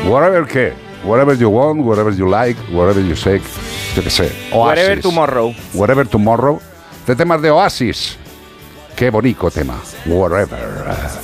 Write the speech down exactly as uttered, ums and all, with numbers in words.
Whatever qué. Whatever you want, whatever you like, whatever you say. Yo qué sé. Oasis. Wherever Tomorrow. Wherever Tomorrow. De temas de Oasis. Qué bonito tema. Whatever.